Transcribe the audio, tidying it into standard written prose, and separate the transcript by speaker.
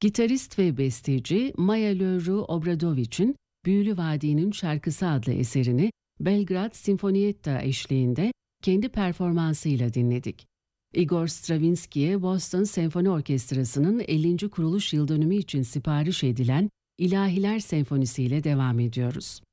Speaker 1: Gitarist ve besteci Maya Löru Obradoviç'in Büyülü Vadi'nin Şarkısı adlı eserini Belgrad Sinfonietta eşliğinde kendi performansıyla dinledik. Igor Stravinsky'ye Boston Senfoni Orkestrası'nın 50. kuruluş yıldönümü için sipariş edilen İlahiler Senfonisi ile devam ediyoruz.